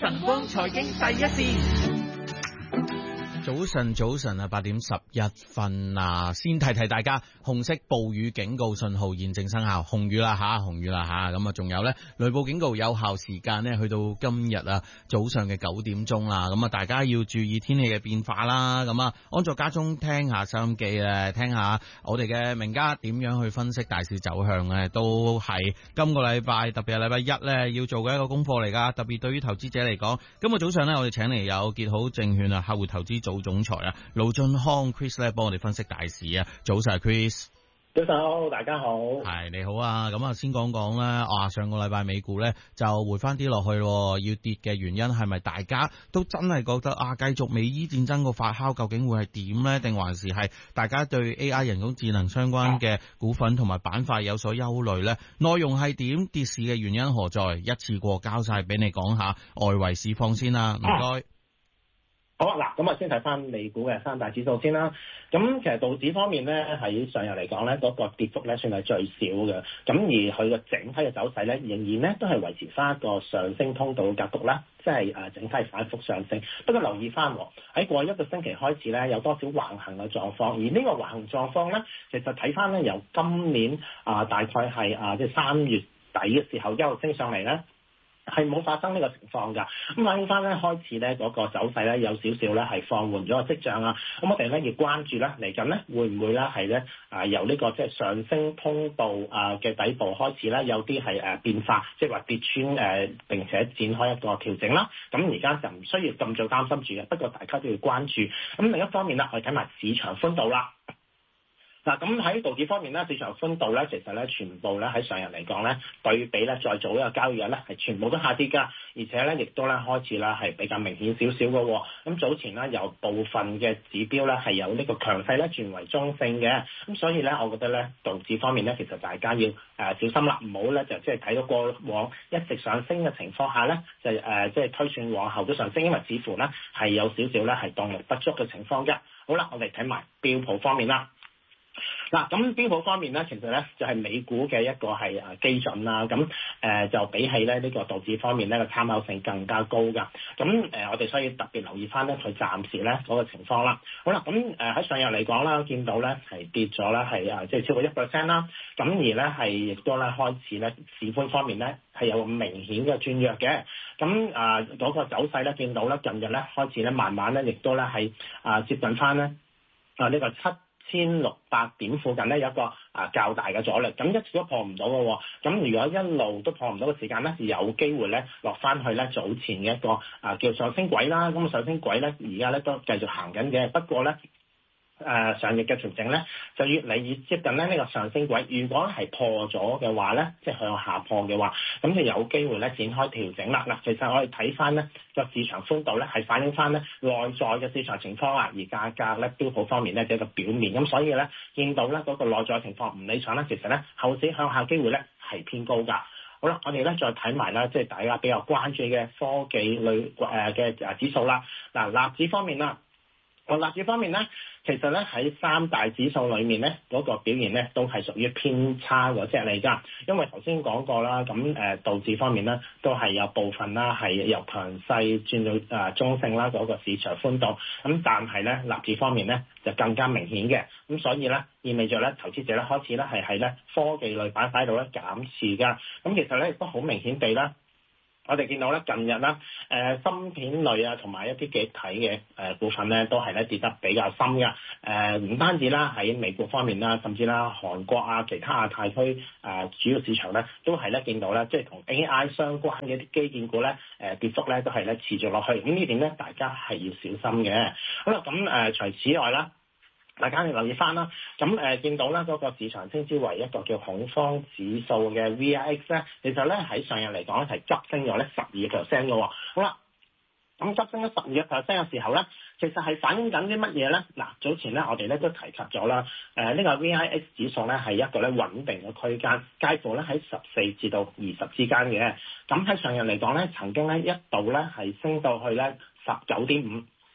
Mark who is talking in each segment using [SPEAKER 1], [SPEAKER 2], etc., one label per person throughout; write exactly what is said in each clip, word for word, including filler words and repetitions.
[SPEAKER 1] 晨光財經第一線。早晨，早晨啊，八點十一分啊，先提提大家，紅色暴雨警告信號現正生效，紅雨啦吓，紅雨啦吓，咁啊，仲有咧雷暴警告有效時間咧，去到今日啊早上嘅九點鐘啦，咁啊，大家要注意天氣嘅變化啦，咁啊，安坐家中聽下收音機咧，聽下我哋嘅名家點樣去分析大市走向咧，都係今個禮拜特別係禮拜一咧要做嘅一個功課嚟噶，特別對於投資者嚟講，今日早上咧我哋請嚟有結好證券啊客戶投資組總裁啊，盧駿匡 Chris 咧，幫我哋分析大市啊。早晨 Chris，
[SPEAKER 2] 早晨好，大家好。
[SPEAKER 1] 係你好啊，咁啊先講講咧，啊上個禮拜美股咧就回翻啲落去咯，要跌嘅原因係咪大家都真係覺得啊，繼續美伊戰爭個發酵究竟會係點咧？定還是係大家對 A I 人工智能相關嘅股份同埋板塊有所憂慮咧？內容係點？跌市嘅原因何在？一次過交晒俾你講下外圍市況先啦，唔該。
[SPEAKER 2] 好啊，嗱，咁啊先睇翻美股嘅三大指數先啦。咁其實道指方面咧，喺上日嚟講咧，嗰個跌幅咧算係最少嘅。咁而佢個整體嘅走勢咧，仍然咧都係維持翻一個上升通道嘅格局啦，即係誒整體反覆上升。不過留意翻喺過去一個星期開始咧，有多少橫行嘅狀況。而呢個橫行狀況咧，其實睇翻咧由今年啊大概係啊即係三月底嘅時候一路升上嚟咧，係冇發生呢個情況㗎，咁反映翻咧開始咧嗰個走勢咧有少少咧係放緩咗個跡象啊，咁我哋咧要關注咧嚟緊咧會唔會咧係咧啊由呢個即係上升通道啊嘅底部開始咧有啲係誒變化，即係話跌穿誒並且展開一個調整啦，咁而家就唔需要咁早擔心住嘅，不過大家都要關注。咁另一方面啦，我哋睇埋市場寬度啦。嗱，咁喺道指方面咧，市場寬度咧，其實咧全部咧喺上日嚟講咧，對比咧再早一個交易日咧，係全部都下跌㗎，而且咧亦都咧開始啦係比較明顯少少嘅。咁早前咧由部分嘅指標咧係有呢個強勢咧轉為中性嘅，咁所以咧我覺得咧道指方面咧，其實大家要誒小心啦，唔好咧就即係睇到過往一直上升嘅情況下咧，就誒即係推算往後都上升，因為似乎咧係有少少咧係動力不足嘅情況嘅。好啦，我哋睇埋標普方面啦。嗱，咁標普方面咧，其實咧就係美股嘅一個係誒基準啦，咁誒就比起咧呢個道指方面咧個參考性更加高㗎。咁誒我哋所以特別留意翻咧佢暫時咧嗰個情況啦。好啦，咁誒喺上日嚟講啦，見到咧係跌咗啦，係誒即係超過一 percent 啦。咁而咧係亦都咧開始咧市寬方面咧係有明顯嘅轉弱嘅。咁啊嗰個走勢咧見到咧近日咧開始咧慢慢咧亦都咧係啊接近翻咧啊呢個七千六百點附近咧有一個啊較大嘅阻力，咁一直都破唔到嘅，咁如果一路都破唔到嘅時間咧，有機會咧落翻去咧早前嘅一個啊叫上升軌啦，咁上升軌咧而家咧都繼續行緊嘅，不過咧誒、呃、上日嘅調整咧就越嚟越接近咧呢、這個上升軌，如果係破咗嘅話咧，即係向下破嘅話，咁就有機會咧展開調整啦。嗱，其實我哋睇翻咧個市場寬度咧係反映翻咧內在嘅市場情況啊，而價格咧標普方面咧就係個表面，咁所以咧見到咧嗰、那個內在情況唔理想咧，其實咧後市向下機會咧係偏高㗎。好啦，我哋咧再睇埋啦，即係大家比較關注嘅科技類誒嘅誒指數啦。嗱，納指方面啦。個納指方面咧，其實咧喺三大指數裏面咧，嗰、那個表現咧都係屬於偏差嗰隻嚟㗎。因為頭先講過啦，咁誒道指方面咧都係有部分啦係由強勢轉到誒、呃、中性啦嗰、那個市場寬度。咁但係咧納指方面咧就更加明顯嘅。咁所以咧意味著咧投資者咧開始咧係喺咧科技類板塊度咧減持㗎。咁其實咧亦都好明顯地啦。我哋見到咧近日啦，誒、呃、芯片類啊，同埋一啲記憶體嘅誒股份咧，都係咧跌得比較深嘅。誒、呃、唔單止啦，喺美國方面啦，甚至啦韓國啊，其他亞太區誒、呃、主要市場咧，都係咧見到咧，即係同 A I 相關嘅一啲基建股咧，誒、呃、跌幅咧都係咧持續落去。咁呢點咧，大家係要小心嘅。好啦，咁誒、呃、除此外啦。大家要留意翻啦，咁誒、呃、見到咧嗰個市場稱之為一個叫恐慌指數嘅 V I X 咧，其實咧喺上日嚟講咧係急升咗咧十二個 percent 嘅喎。好啦，咁急升咗十二個 percent 嘅時候咧，其實係反映緊啲乜嘢咧？嗱，早前咧我哋咧都提及咗啦，誒、呃、呢、這個 V I X 指數咧係一個咧穩定嘅區間，介乎咧喺十四至到二十之間嘅。咁喺上日嚟講咧，曾經咧一度咧係升到去咧十九點五。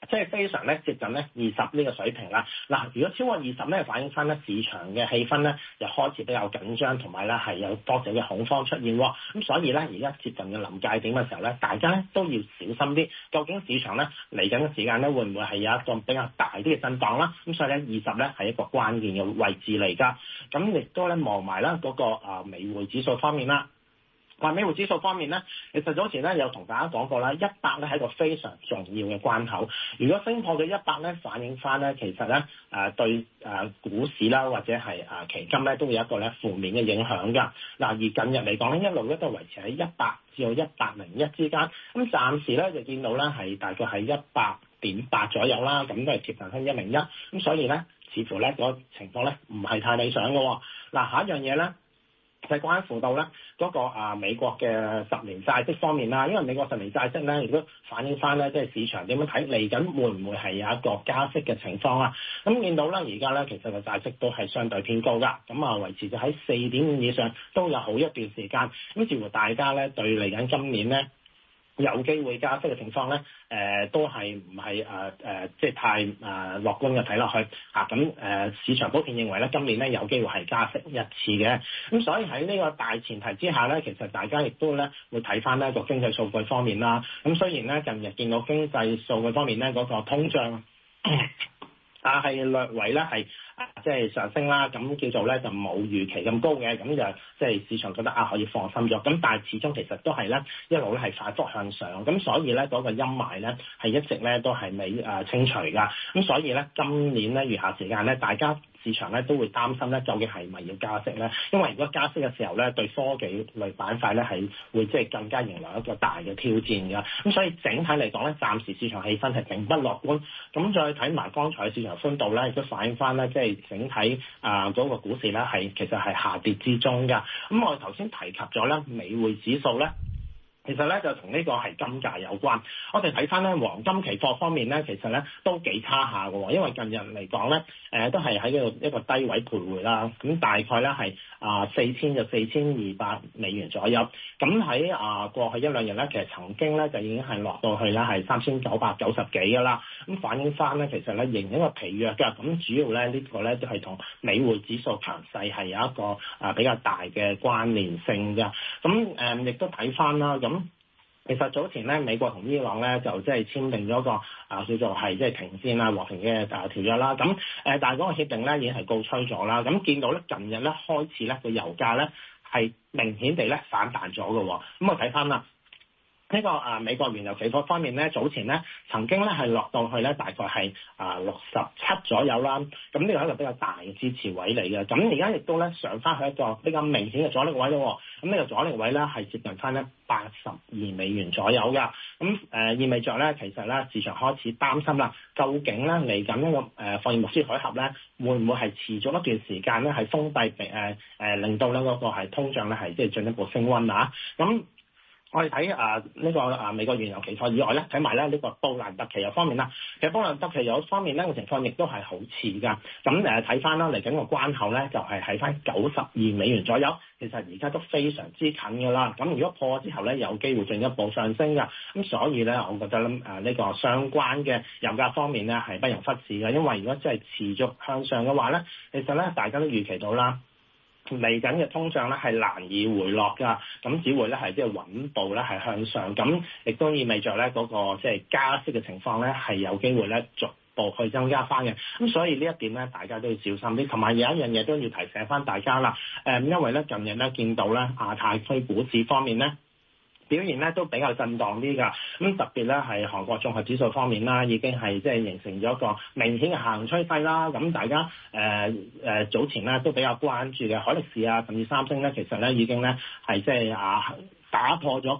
[SPEAKER 2] 即係非常咧接近咧二十呢個水平啦。嗱，如果超過二十咧，反映翻咧市場嘅氣氛咧又開始比較緊張，同埋咧係有多少嘅恐慌出現喎。咁所以咧而家接近嘅臨界點嘅時候咧，大家咧都要小心啲。究竟市場咧嚟緊嘅時間咧會唔會係有一個比較大啲嘅震盪啦？咁所以咧二十咧係一個關鍵嘅位置嚟㗎。咁亦都咧望埋啦嗰個啊美匯指數方面啦。話美匯指數方面咧，其實早前咧有同大家講過啦，一百咧係一個非常重要嘅關口。如果升破咗一百咧，反映翻咧其實咧誒、呃、對誒股市啦或者係誒、呃、期金咧都會有一個咧負面嘅影響㗎。嗱，而近日嚟講咧一路咧都維持喺一百至到一百零一之間。咁暫時咧就見到咧係大概係一百點八左右啦，咁都係接近喺一零一。咁所以咧似乎咧嗰、那個情況咧唔係太理想嘅。嗱，下一樣嘢咧。就係關乎到咧嗰個啊美國嘅十年債息方面啦，因為美國十年債息咧亦都反映翻咧即係市場點樣睇嚟緊會唔會係有一個加息嘅情況啦。咁見到咧而家咧其實個債息都係相對偏高㗎，咁啊維持咗喺四點五以上都有好一段時間。咁似乎大家咧對嚟緊今年咧有機會加息嘅情況咧，誒、呃、都係唔係誒誒即係太誒、呃、樂觀嘅睇落去嚇，咁、啊、誒、呃、市場普遍認為咧今年咧有機會係加息一次嘅，咁所以喺呢個大前提之下咧，其實大家亦都咧會睇翻呢個經濟數據方面啦。咁雖然咧近日見到經濟數據方面咧嗰、那個通脹啊係略為咧係即係上升啦，咁叫做咧就冇預期咁高嘅，咁就即係市場覺得啊可以放心咗。咁但係始終其實都係咧一路咧係反覆向上，咁所以咧嗰個陰霾咧係一直咧都係未誒清除㗎。咁所以咧今年咧餘下時間咧大家市場咧都會擔心咧究竟係咪要加息咧？因為如果加息嘅時候咧對科技類板塊咧係會即係更加迎來一個大嘅挑戰㗎。咁所以整體嚟講咧，暫時市場氣氛係並不樂觀。咁再睇埋剛才市場寬度咧，亦都反映翻咧即係整體啊嗰個股市咧係其實係下跌之中㗎。咁我哋頭先提及咗咧美匯指數咧。其實咧就同呢個係金價有關。我哋睇翻咧黃金期貨方面咧，其實咧都幾差下嘅喎，因為近日嚟講咧，誒、呃、都係喺呢個一個低位徘徊啦。咁大概咧係啊四千就四千二百美元左右。咁喺啊過去一兩日咧，其實曾經咧就已經係落到去咧係三千九百九十幾嘅啦。咁反映翻咧，其實咧仍然一個疲弱嘅。咁主要咧呢、這個咧都係同美匯指數強勢係有一個啊比較大嘅關聯性嘅。咁誒亦都睇翻啦，咁。其實早前咧，美國同伊朗咧就即係簽訂咗個啊叫做係即係停戰啊和平嘅啊條約啦。咁誒，但係嗰個協定咧已經係告吹咗啦。咁見到咧近日咧開始咧個油價咧係明顯地咧反彈咗嘅。咁我睇翻啦。呢、這個啊美國原油期貨方面咧，早前咧曾經咧係落到去咧大概係啊六十七左右啦。咁呢個係一個比較大嘅支持位嚟嘅。咁而家亦都咧上翻去一個比較明顯嘅阻力位咯。咁呢個阻力位咧係接近翻咧八十二美元左右㗎。咁誒、呃、意味着咧，其實咧市場開始擔心啦，究竟咧嚟緊呢個誒霍爾木茲海峽咧會唔會係持續一段時間咧係封閉誒誒、呃、令到咧嗰個係通脹咧係即係進一步升溫啊？咁我哋睇啊呢個啊美國原油期貨以外咧，睇埋咧呢個布蘭特期油方面啦。其實布蘭特期油方面咧個情況亦都係好似㗎。咁誒睇翻啦，嚟緊個關口咧就係喺翻九十二美元左右。其實而家都非常之近㗎啦。咁如果破咗之後咧，有機會進一步上升㗎。咁所以咧，我覺得咧誒呢個相關嘅油價方面咧係不容忽視㗎。因為如果真係持續向上嘅話咧，其實咧大家都預期到啦。嚟緊嘅通脹咧係難以回落㗎，咁只會咧係即係穩步咧係向上，咁亦都意味着咧嗰個即係加息嘅情況咧係有機會咧逐步去增加翻嘅，咁所以呢一點咧大家都要小心啲，同埋有一樣嘢都要提醒翻大家啦，誒因為咧近日咧見到咧亞太區股市方面咧。表現咧都比較震盪啲㗎，咁特別咧係韓國綜合指數方面啦，已經係即係形成咗一個明顯嘅下行趨勢啦。咁大家誒誒、呃呃、早前咧都比較關注嘅海力士啊，甚至三星咧，其實咧已經咧係即係啊打破咗